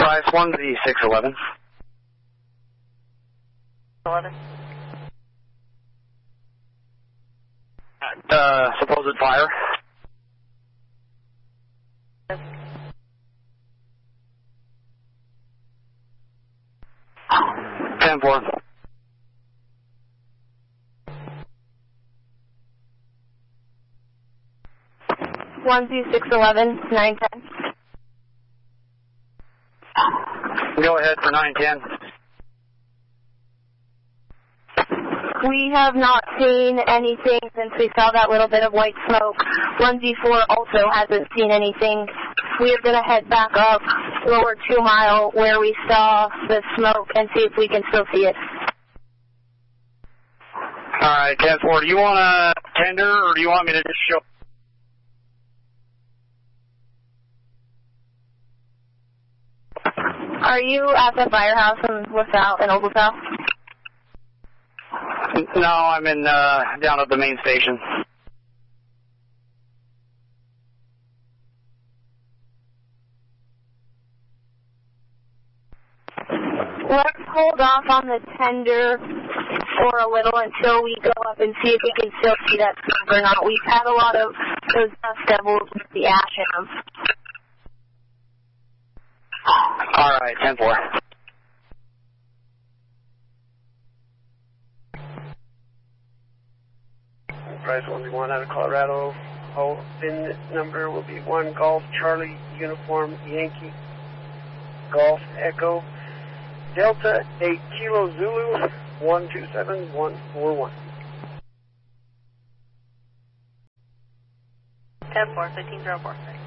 Price 1Z611. 11. Supposed fire. Yes. 10-4. One Z611, 910. Go ahead for 910. We have not seen anything since we saw that little bit of white smoke. 1Z4 also hasn't seen anything. We are going to head back up lower 2 mile where we saw the smoke and see if we can still see it. Alright, 10-4. Do you want a tender or do you want me to just show? Are you at the firehouse in LaSalle, in Old LaSalle? No, I'm in down at the main station. Let's hold off on the tender for a little until we go up and see if we can still see that smoke or not. We've had a lot of those dust devils with the ash in them. Alright, 10-4. Price 1Z1 out of Colorado. VIN number will be 1 Golf Charlie Uniform Yankee Golf Echo Delta 8 Kilo Zulu 127141. 10-4, 1504.